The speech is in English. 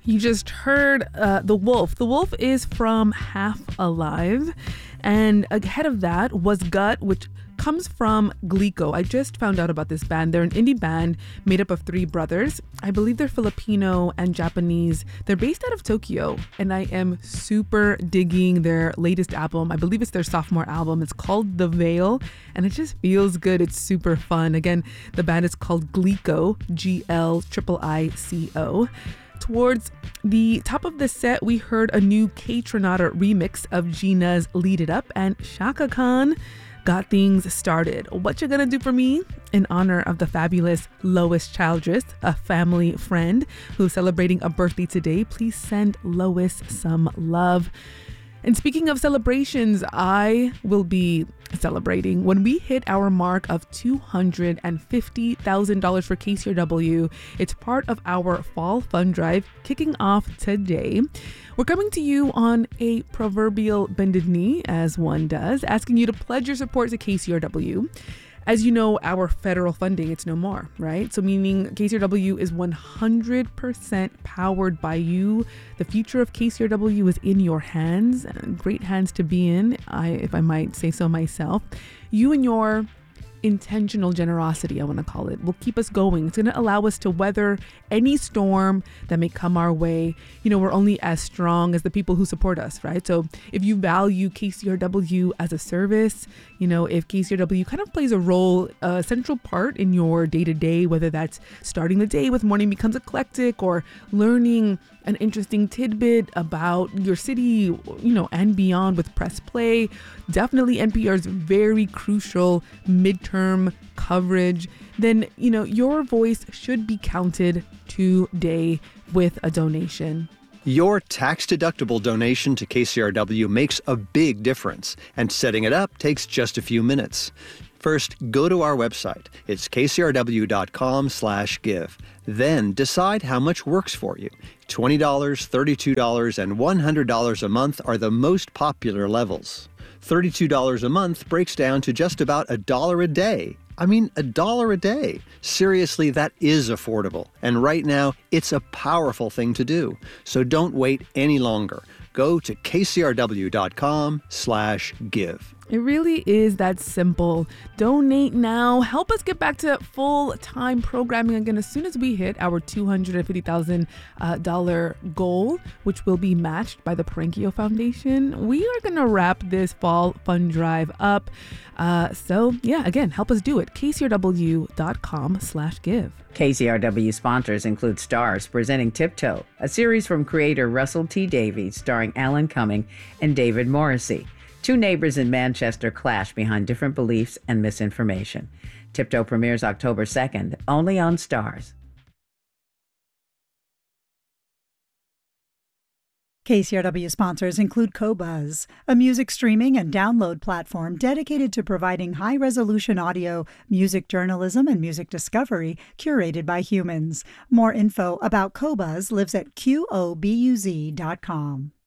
You just heard The Wolf. The Wolf is from Half Alive. And ahead of that was Gut, which comes from Glico. I just found out about this band. They're an indie band made up of three brothers. I believe they're Filipino and Japanese. They're based out of Tokyo, and I am super digging their latest album. I believe it's their sophomore album. It's called The Veil, and it just feels good. It's super fun. Again, the band is called Glico, Gliico. Towards the top of the set, we heard a new Kaytranada remix of Gina's Lead It Up, and Shaka Khan got things started. What You Gonna Do For Me? In honor of the fabulous Lois Childress, a family friend who's celebrating a birthday today. Please send Lois some love. And speaking of celebrations, I will be celebrating when we hit our mark of $250,000 for KCRW. It's part of our fall fund drive kicking off today. We're coming to you on a proverbial bended knee, as one does, asking you to pledge your support to KCRW. As you know, our federal funding, it's no more, right? So meaning KCRW is 100% powered by you. The future of KCRW is in your hands, great hands to be in, if I might say so myself. You and your intentional generosity, I want to call it, will keep us going. It's going to allow us to weather any storm that may come our way. You know, we're only as strong as the people who support us, right? So if you value KCRW as a service, you know, if KCRW kind of plays a role, a central part in your day-to-day, whether that's starting the day with Morning Becomes Eclectic or learning an interesting tidbit about your city, you know, and beyond with Press Play. Definitely NPR's very crucial midterm coverage. Then, you know, your voice should be counted today with a donation. Your tax-deductible donation to KCRW makes a big difference, and setting it up takes just a few minutes. First, go to our website. It's kcrw.com/give. Then decide how much works for you. $20, $32, and $100 a month are the most popular levels. $32 a month breaks down to just about $1 a day. I mean, $1 a day. Seriously, that is affordable. And right now, it's a powerful thing to do. So don't wait any longer. Go to kcrw.com/give. It really is that simple. Donate now. Help us get back to full-time programming again as soon as we hit our $250,000 goal, which will be matched by the Parenkio Foundation. We are going to wrap this fall fund drive up. So, yeah, again, help us do it. kcrw.com/give. KCRW sponsors include Stars presenting Tiptoe, a series from creator Russell T. Davies starring Alan Cumming and David Morrissey. Two neighbors in Manchester clash behind different beliefs and misinformation. Tiptoe premieres October 2nd, only on Stars. KCRW sponsors include Qobuz, a music streaming and download platform dedicated to providing high-resolution audio, music journalism, and music discovery curated by humans. More info about Qobuz lives at qobuz.com.